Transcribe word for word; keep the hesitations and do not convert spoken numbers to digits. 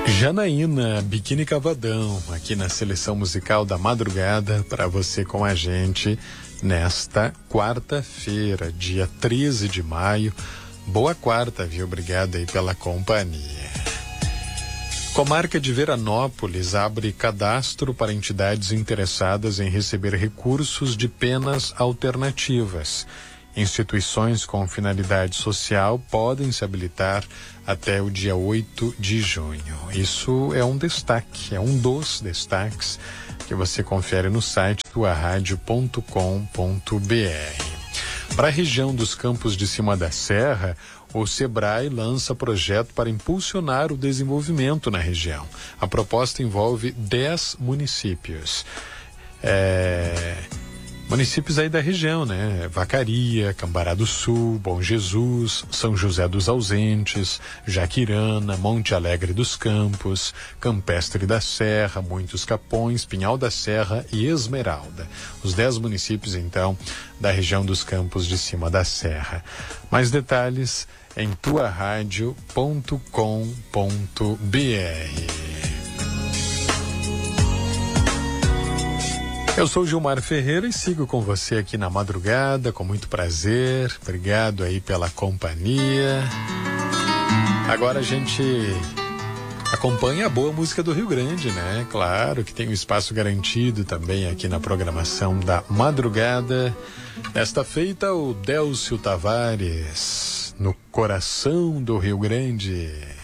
Janaína, Biquíni Cavadão, aqui na seleção musical da madrugada, para você com a gente nesta quarta-feira, dia treze de maio. Boa quarta, viu? Obrigado aí pela companhia. Comarca de Veranópolis abre cadastro para entidades interessadas em receber recursos de penas alternativas. Instituições com finalidade social podem se habilitar até o dia oito de junho. Isso é um destaque, é um dos destaques que você confere no site tua rádio ponto com ponto br. Para a região dos Campos de Cima da Serra, o Sebrae lança projeto para impulsionar o desenvolvimento na região. A proposta envolve dez municípios. É... Municípios aí da região, né? Vacaria, Cambará do Sul, Bom Jesus, São José dos Ausentes, Jaquirana, Monte Alegre dos Campos, Campestre da Serra, Muitos Capões, Pinhal da Serra e Esmeralda. Os dez municípios, então, da região dos Campos de Cima da Serra. Mais detalhes em tua rádio ponto com ponto br. Eu sou Gilmar Ferreira e sigo com você aqui na madrugada, com muito prazer. Obrigado aí pela companhia. Agora a gente acompanha a boa música do Rio Grande, né? Claro que tem um espaço garantido também aqui na programação da madrugada. Nesta feita, o Délcio Tavares, no coração do Rio Grande.